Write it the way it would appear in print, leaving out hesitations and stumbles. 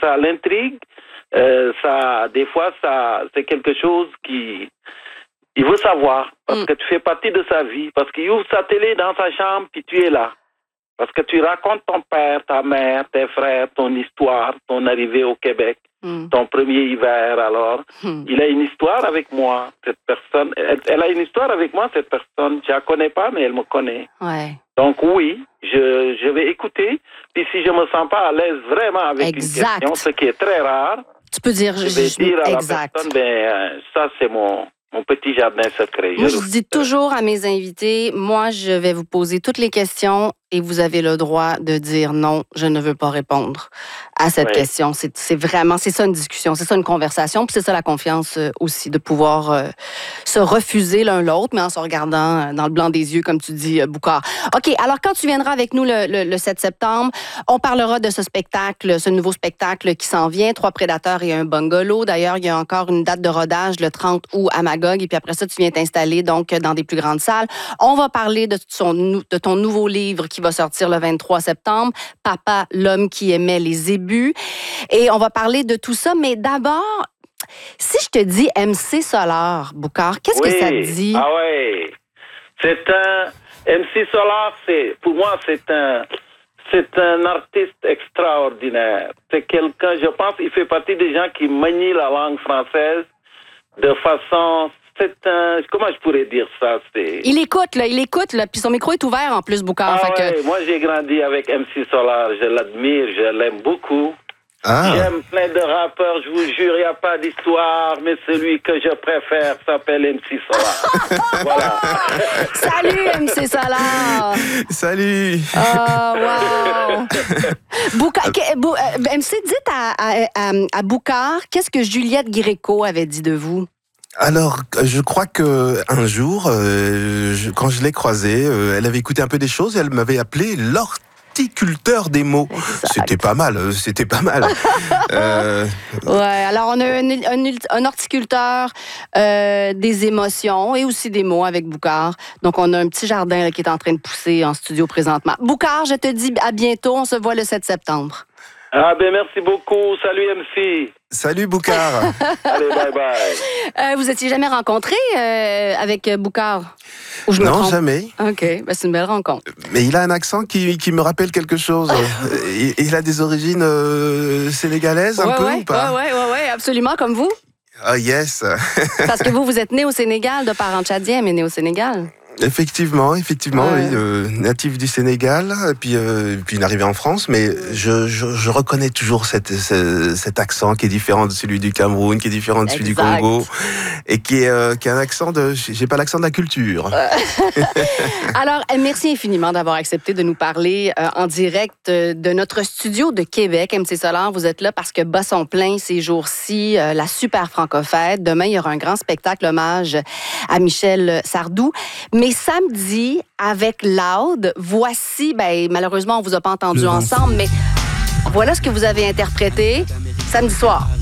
ça l'intrigue. Des fois, c'est quelque chose qui... Il veut savoir, parce que tu fais partie de sa vie, parce qu'il ouvre sa télé dans sa chambre, puis tu es là. Parce que tu racontes ton père, ta mère, tes frères, ton histoire, ton arrivée au Québec, ton premier hiver, alors. Il a une histoire avec moi, cette personne. Elle a une histoire avec moi, cette personne. Je la connais pas, mais elle me connaît. Ouais. Donc oui, je vais écouter. Puis si je me sens pas à l'aise vraiment avec une question, ce qui est très rare, tu peux dire, je vais dire à la personne, ça c'est mon petit jardin secret. Moi, je dis toujours à mes invités, moi, je vais vous poser toutes les questions et vous avez le droit de dire non, je ne veux pas répondre à cette question. C'est ça une discussion, c'est ça une conversation, puis c'est ça la confiance aussi, de pouvoir se refuser l'un l'autre, mais en se regardant dans le blanc des yeux, comme tu dis, Boucard. OK, alors quand tu viendras avec nous le 7 septembre, on parlera de ce nouveau spectacle qui s'en vient, 3 prédateurs et un bungalow. D'ailleurs, il y a encore une date de rodage le 30 août à Magog, et puis après ça, tu viens t'installer donc dans des plus grandes salles. On va parler de ton nouveau livre qui va sortir le 23 septembre, Papa, l'homme qui aimait les ébus. Et on va parler de tout ça, mais d'abord, si je te dis MC Solar, Boucard, qu'est-ce que ça te dit? Ah ouais, MC Solar, pour moi, c'est un artiste extraordinaire. C'est quelqu'un, je pense, il fait partie des gens qui manient la langue française de façon... comment je pourrais dire ça? Il écoute, puis son micro est ouvert en plus, Boucard. Moi, j'ai grandi avec MC Solar, je l'admire, je l'aime beaucoup. J'aime plein de rappeurs, je vous jure, il n'y a pas d'histoire, mais celui que je préfère s'appelle MC Solar. Voilà. Salut, MC Solar! Salut! Oh, wow! MC, dites à Boucard, qu'est-ce que Juliette Gréco avait dit de vous? Alors, je crois que un jour, quand je l'ai croisée, elle avait écouté un peu des choses et elle m'avait appelé l'horticulteur des mots. Exact. C'était pas mal. Ouais, alors on a un horticulteur des émotions et aussi des mots avec Boucard. Donc on a un petit jardin qui est en train de pousser en studio présentement. Boucard, je te dis à bientôt. On se voit le 7 septembre. Merci beaucoup. Salut MC. Salut Boucard. Allez, bye. Vous étiez jamais rencontrés avec Boucard? Non, jamais. OK, c'est une belle rencontre. Mais il a un accent qui me rappelle quelque chose. Il a des origines sénégalaises un peu ou pas? Oui, absolument, comme vous. Ah, yes. Parce que vous êtes né au Sénégal, de parents tchadiens, mais né au Sénégal. Effectivement, oui, natif du Sénégal, puis une arrivée en France, mais je reconnais toujours cet accent qui est différent de celui du Cameroun, qui est différent de celui du Congo, et qui est un accent j'ai pas l'accent de la culture. Alors, merci infiniment d'avoir accepté de nous parler en direct de notre studio de Québec. MC Solar, vous êtes là parce que bas sont pleins ces jours-ci, la super francofête. Demain, il y aura un grand spectacle hommage à Michel Sardou. Mais samedi, avec Loud, voici, malheureusement, on ne vous a pas entendu ensemble, mais voilà ce que vous avez interprété samedi soir.